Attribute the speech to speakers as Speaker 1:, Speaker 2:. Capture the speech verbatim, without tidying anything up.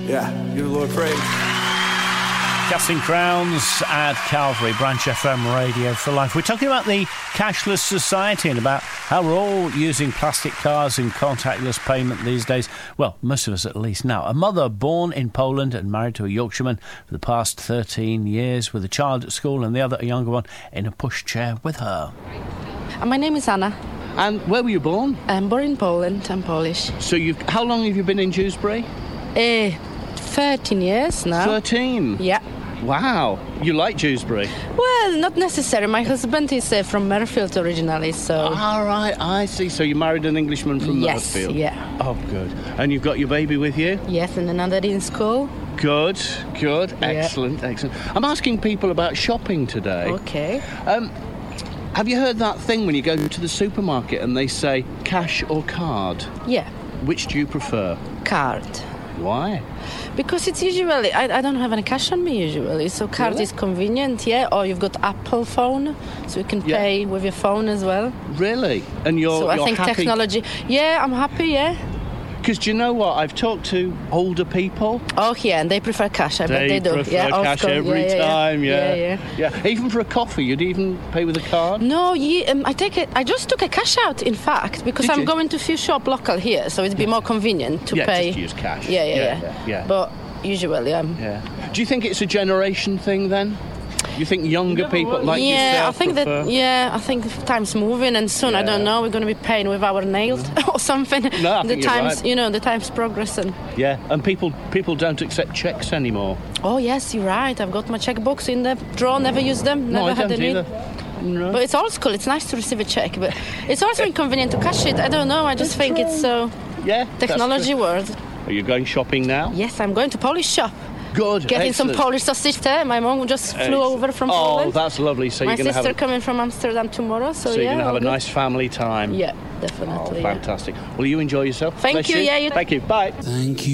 Speaker 1: Yeah, give the Lord praise.
Speaker 2: Casting Crowns at Calvary, Branch F M Radio for Life. We're talking about the cashless society and about how we're all using plastic cards and contactless payment these days. Well, most of us at least now. A mother born in Poland and married to a Yorkshireman for the past thirteen years, with a child at school and the other, a younger one, in a pushchair with her.
Speaker 3: My name is Anna.
Speaker 4: And where were you born?
Speaker 3: I'm born in Poland. I'm Polish.
Speaker 4: So you've, how long have you been in Dewsbury?
Speaker 3: Uh, thirteen years now.
Speaker 4: thirteen?
Speaker 3: Yeah.
Speaker 4: Wow. You like Dewsbury?
Speaker 3: Well, not necessarily. My husband is uh, from Merfield originally, so...
Speaker 4: All right, I see. So you married an Englishman from
Speaker 3: yes,
Speaker 4: Merfield?
Speaker 3: Yes, yeah.
Speaker 4: Oh, good. And you've got your baby with you?
Speaker 3: Yes, and another in school.
Speaker 4: Good, good.
Speaker 3: Yeah.
Speaker 4: Excellent, excellent. I'm asking people about shopping today.
Speaker 3: Okay.
Speaker 4: Um, have you heard that thing when you go to the supermarket and they say cash or card?
Speaker 3: Yeah.
Speaker 4: Which do you prefer?
Speaker 3: Card.
Speaker 4: Why?
Speaker 3: Because it's usually, I, I don't have any cash on me usually, so card
Speaker 4: Really?
Speaker 3: is convenient, yeah, or you've got Apple phone, so you can
Speaker 4: Yeah.
Speaker 3: pay with your phone as well.
Speaker 4: Really? And you're,
Speaker 3: so I
Speaker 4: you're
Speaker 3: think
Speaker 4: happy?
Speaker 3: technology, yeah, I'm happy, yeah.
Speaker 4: Because do you know what? I've talked to older people.
Speaker 3: Oh, yeah, and they prefer cash, I bet they do.
Speaker 4: prefer
Speaker 3: yeah, of
Speaker 4: cash
Speaker 3: course.
Speaker 4: every
Speaker 3: yeah, yeah,
Speaker 4: time, yeah.
Speaker 3: Yeah, yeah.
Speaker 4: Yeah, even for a coffee, you'd even pay with a card?
Speaker 3: No, yeah, um, I take it. I just took a cash out, in fact, because
Speaker 4: Did
Speaker 3: I'm
Speaker 4: you?
Speaker 3: going to a few shop local here, so it'd be more convenient to
Speaker 4: Yeah,
Speaker 3: pay.
Speaker 4: just use cash.
Speaker 3: Yeah, yeah,
Speaker 4: Yeah,
Speaker 3: yeah.
Speaker 4: yeah, yeah.
Speaker 3: But usually I'm.
Speaker 4: Yeah. Do you think it's a generation thing then? You think younger people like
Speaker 3: yeah,
Speaker 4: yourself
Speaker 3: I think
Speaker 4: prefer...
Speaker 3: that. Yeah, I think time's moving, and soon I
Speaker 4: Yeah.
Speaker 3: don't know. We're going to be paying with our nails or something.
Speaker 4: No, I
Speaker 3: the
Speaker 4: think you're
Speaker 3: times,
Speaker 4: right.
Speaker 3: you know, the times progressing.
Speaker 4: Yeah, and people people don't accept cheques anymore.
Speaker 3: Oh yes, you're right. I've got my checkbooks in the drawer. Never used them. Never
Speaker 4: no, I
Speaker 3: had
Speaker 4: don't
Speaker 3: the need.
Speaker 4: either. No.
Speaker 3: But it's old school. It's nice to receive a check, but it's also inconvenient to cash it. I don't know. I just
Speaker 4: It's
Speaker 3: think
Speaker 4: true.
Speaker 3: it's so
Speaker 4: Yeah, that's
Speaker 3: technology
Speaker 4: true.
Speaker 3: world.
Speaker 4: Are you going shopping now?
Speaker 3: Yes, I'm going to Polish shop.
Speaker 4: Good,
Speaker 3: Getting
Speaker 4: excellent.
Speaker 3: some Polish sausage there. My mom just flew
Speaker 4: Excellent.
Speaker 3: over from
Speaker 4: Oh,
Speaker 3: Poland.
Speaker 4: that's lovely. So
Speaker 3: My
Speaker 4: you're going to
Speaker 3: sister
Speaker 4: have a,
Speaker 3: coming from Amsterdam tomorrow, so,
Speaker 4: so you're
Speaker 3: yeah.
Speaker 4: going to have
Speaker 3: all
Speaker 4: a
Speaker 3: good.
Speaker 4: nice family time.
Speaker 3: Yeah,
Speaker 4: Oh,
Speaker 3: definitely. yeah.
Speaker 4: fantastic. Well, you enjoy yourself.
Speaker 3: Thank
Speaker 4: Bless
Speaker 3: you, yeah, you-
Speaker 4: Thank you. Bye.
Speaker 1: Thank you.